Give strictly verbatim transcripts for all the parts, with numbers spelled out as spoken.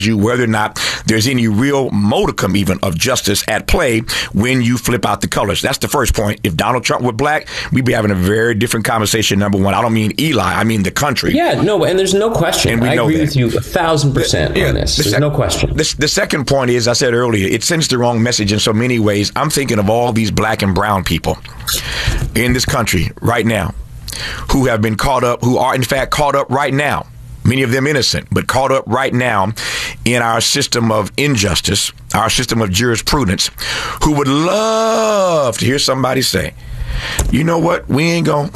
you whether or not there's any real modicum even of justice at play when you flip out the colors. That's the first point. If Donald Trump were black, we'd be having a very different conversation, number one. I don't mean Eli, I mean the country. Yeah, no, and there's no question. And we I know agree that. with you a thousand percent the, on this. The there's sec- no question. The, the second point is, I said earlier, it sends the wrong message in so many ways. I'm thinking of all these black and brown people in this country right now who have been caught up, who are in fact caught up right now. Many of them innocent, but caught up right now in our system of injustice, our system of jurisprudence, who would love to hear somebody say, you know what, we ain't going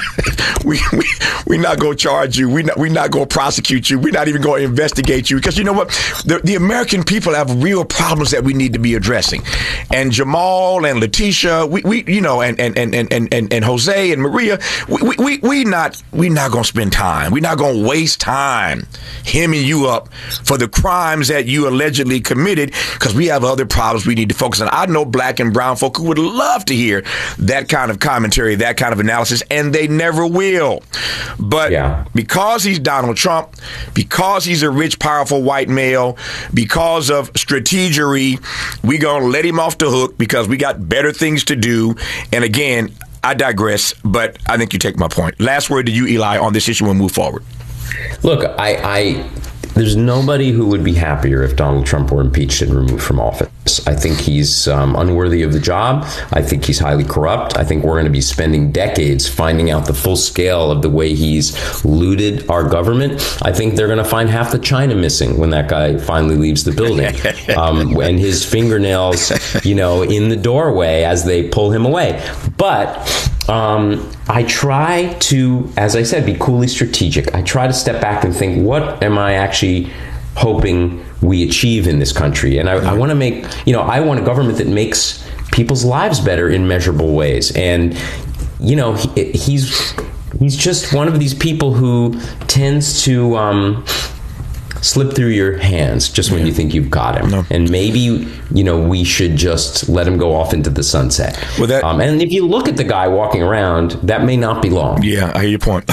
we we we not going to charge you. We not we not going to prosecute you. We're not even going to investigate you, because you know what, the, the American people have real problems that we need to be addressing. And Jamal and Letitia, we, we you know, and and, and, and, and and Jose and Maria, we we we not we not going to spend time. We're not going to waste time hemming you up for the crimes that you allegedly committed, because we have other problems we need to focus on. I know black and brown folk who would love to hear that kind of commentary, that kind of analysis, and they never will. But yeah. because he's Donald Trump, because he's a rich, powerful white male, because of strategery, we're going to let him off the hook because we got better things to do. And again, I digress, but I think you take my point. Last word to you, Eli, on this issue and move forward. Look, I, I there's nobody who would be happier if Donald Trump were impeached and removed from office. I think he's um, unworthy of the job. I think he's highly corrupt. I think we're going to be spending decades finding out the full scale of the way he's looted our government. I think they're going to find half the China missing when that guy finally leaves the building. Um, and his fingernails, you know, in the doorway as they pull him away. But Um, I try to, as I said, be coolly strategic. I try to step back and think, what am I actually hoping we achieve in this country? And I, I want to make, you know, I want a government that makes people's lives better in measurable ways. And, you know, he, he's he's just one of these people who tends to um, slip through your hands just when yeah. you think you've got him. No. And maybe, you know, we should just let him go off into the sunset. Well, that, um, and if you look at the guy walking around, that may not be long. Yeah, I hear your point.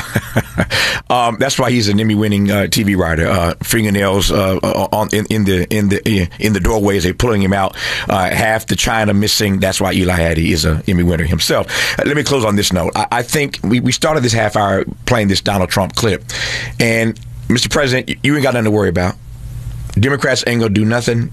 um, that's why he's an Emmy-winning uh, T V writer. Uh, fingernails uh, on in, in the in the in the doorways, they're pulling him out. Uh, half the China missing. That's why Eli Hattie is an Emmy winner himself. Uh, let me close on this note. I, I think we, we started this half hour playing this Donald Trump clip, and Mister President, you ain't got nothing to worry about. Democrats ain't gonna do nothing.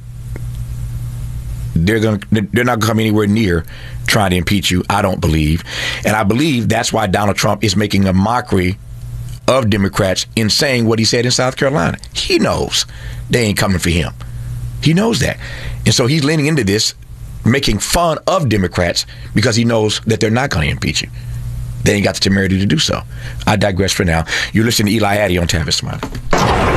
They're gonna they're not gonna come anywhere near trying to impeach you, I don't believe. And I believe that's why Donald Trump is making a mockery of Democrats in saying what he said in South Carolina. He knows they ain't coming for him. He knows that. And so he's leaning into this, making fun of Democrats because he knows that they're not gonna impeach you. They ain't got the temerity to do so. I digress for now. You're listening to Eli Hattie on Tavis Smiley.